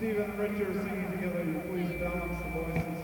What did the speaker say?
Steve and Richard singing together. Please balance the voices.